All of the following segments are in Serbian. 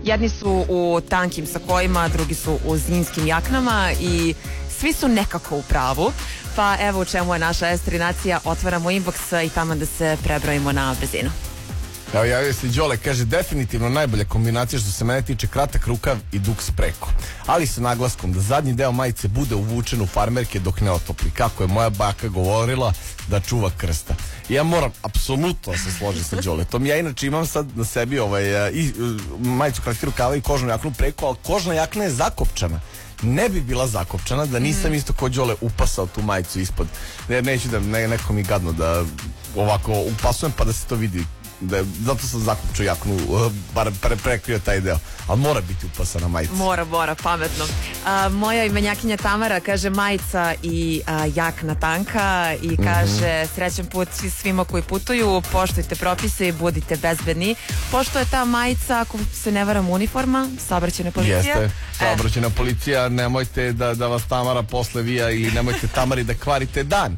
Jedni su u tankim sakojima, drugi su u zimskim jaknama i svi su nekako u pravu. Pa evo u čemu je naša estrinacija, otvaramo inbox i tamo da se prebrojimo na brzinu. Evo javio se Đole, kaže definitivno najbolja kombinacija što se mene tiče kratak rukav i duks preko. Ali sa naglaskom da zadnji deo majice bude uvučen u farmerke dok ne otopli. Kako je moja baka govorila da čuva krsta. I ja moram apsolutno se složiti sa Đoletom. Ja inače imam sad na sebi majicu kratke rukava i kožnu jaknu preko, ali kožna jakna je zakopčana. Ne bi bila zakopčana da nisam isto ko Đole upasao tu majicu ispod. Neću da neko mi gadno da ovako upasujem pa da se to vidi. Zato sam zakupčio jaknu, bar prekrio taj deo. Ali mora biti upasana majica. Mora, pametno. Moja imenjakinja Tamara kaže majica i jakna tanka i kaže srećan put svima koji putuju, poštujte propise i budite bezbedni. Pošto je ta majica, ako se ne varam, uniforma, saobraćajna policija. Jeste, saobraćajna policija, nemojte da vas Tamara posle vija ili nemojte Tamari da kvarite dan.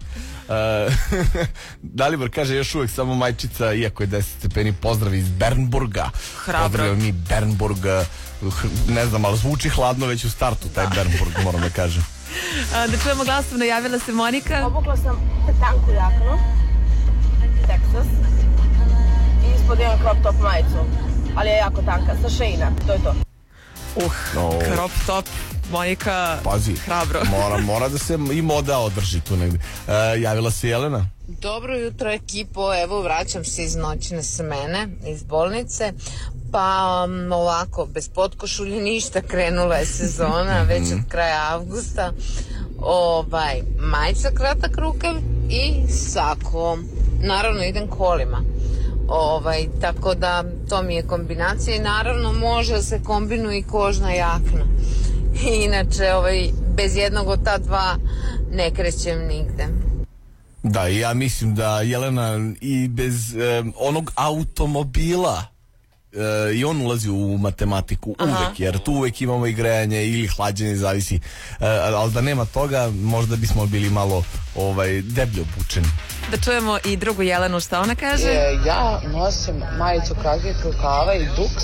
Dalibor kaže još uvijek samo majčica, iako je 10 stepeni. Pozdrav iz Bernburga. Pozdrav mi Bernburg. Ne znam, ali zvuči hladno već u startu taj Bernburg, moram da kažem. Da čujemo glasovno, javila se Monika. Obukla sam tanku jaknu Texas i ispod jedan crop top majicu, ali je jako tanka, sa Sheina, to je to. Crop top, Monika, pazi, hrabro. Mora da se i moda održi tu negdje. Javila se Jelena. Dobro jutro ekipo, evo vraćam se iz noćne smene, iz bolnice. Pa ovako, bez potkošulje ništa, krenula je sezona već od kraja avgusta. Majica, kratak rukav i sako. Naravno idem kolima. Tako da to mi je kombinacija i naravno može da se kombinuje i kožna jakna. Inače, bez jednog od ta dva ne krećem nigde. Da, i ja mislim da Jelena i bez onog automobila i on ulazi u matematiku uvek, jer tu uvek imamo i grejanje ili hlađenje, zavisi, ali da nema toga možda bismo bili malo deblje obučeni. Da čujemo i drugu Jelenu šta ona kaže. Ja nosim majicu kratkih rukava i duks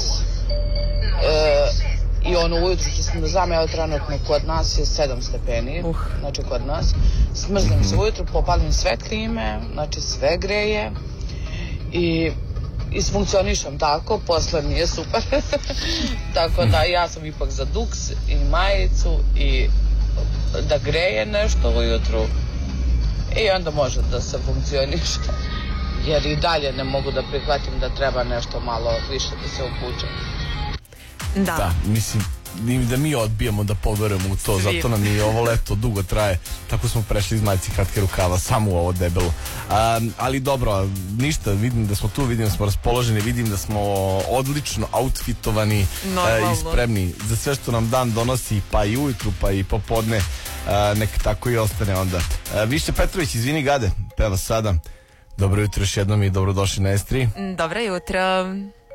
i ono ujutru što sam da znam, evo trenutno kod nas je 7 stepeni, znači kod nas smrznem se ujutru, popalim sve klime, znači sve greje i isfunkcionišem tako, posle mi je super. Tako da ja sam ipak za duks i majicu i da greje nešto ujutru i onda može da se funkcioniše, jer i dalje ne mogu da prihvatim da treba nešto malo više da se obučem. Da, mislim da mi odbijamo da poverujemo u to, zato nam i ovo leto dugo traje, tako smo prešli iz majice kratke rukava samo u ovo debelo. Ali dobro, ništa, vidim da smo tu, vidim da smo raspoloženi, vidim da smo odlično outfitovani i spremni za sve što nam dan donosi, pa i ujutru, pa i popodne, nek tako i ostane onda. Više Petrović, izvini Gade, peva sada. Dobro jutro još jednom i dobrodošli na S3. Dobro jutro.